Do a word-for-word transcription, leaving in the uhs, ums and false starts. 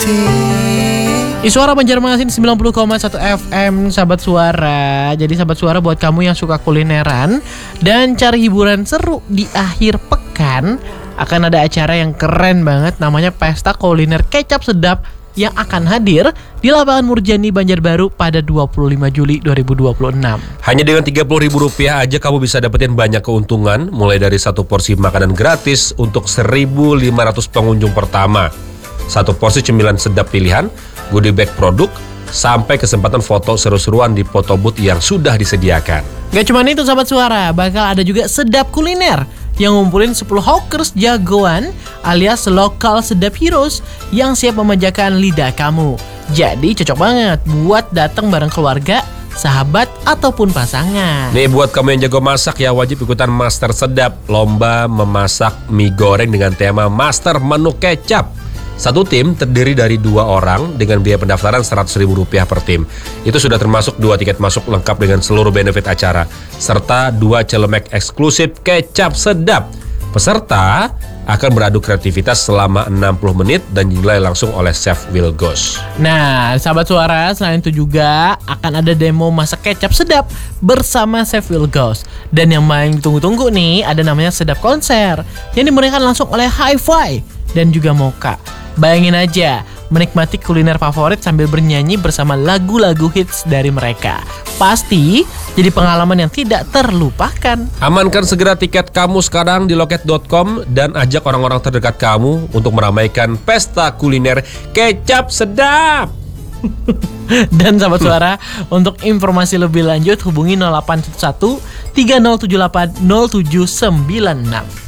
Suara Banjarmasin sembilan puluh koma satu F M, sahabat suara. Jadi sahabat suara, buat kamu yang suka kulineran dan cari hiburan seru di akhir pekan, akan ada acara yang keren banget, namanya Pesta Kuliner Kecap Sedap, yang akan hadir di lapangan Murjani Banjarbaru pada dua puluh lima Juli dua ribu dua puluh enam. Hanya dengan tiga puluh ribu rupiah aja kamu bisa dapetin banyak keuntungan, mulai dari satu porsi makanan gratis untuk seribu lima ratus pengunjung pertama, satu porsi cemilan sedap pilihan, goodie bag produk, sampai kesempatan foto seru-seruan di foto booth yang sudah disediakan. Gak cuma itu sahabat suara, bakal ada juga sedap kuliner yang ngumpulin sepuluh hawkers jagoan alias lokal sedap heroes yang siap memanjakan lidah kamu. Jadi cocok banget buat datang bareng keluarga, sahabat, ataupun pasangan. Nih buat kamu yang jago masak ya, wajib ikutan Master Sedap, lomba memasak mie goreng dengan tema Master Menu Kecap. Satu tim terdiri dari dua orang dengan biaya pendaftaran seratus ribu rupiah per tim. Itu sudah termasuk dua tiket masuk lengkap dengan seluruh benefit acara, serta dua celemek eksklusif Kecap Sedap. Peserta akan beradu kreativitas selama enam puluh menit dan dinilai langsung oleh Chef Wilgos. Nah, sahabat suara, selain itu juga akan ada demo masak kecap sedap bersama Chef Wilgos. Dan yang paling ditunggu-tunggu nih, ada namanya Sedap Konser yang dimeriahkan langsung oleh Hi-Fi dan juga Mocha. Bayangin aja, menikmati kuliner favorit sambil bernyanyi bersama lagu-lagu hits dari mereka. Pasti jadi pengalaman yang tidak terlupakan. Amankan segera tiket kamu sekarang di loket dot com dan ajak orang-orang terdekat kamu untuk meramaikan pesta kuliner Kecap Sedap. Dan sahabat suara, untuk informasi lebih lanjut hubungi nol delapan satu satu tiga nol tujuh delapan nol tujuh sembilan enam.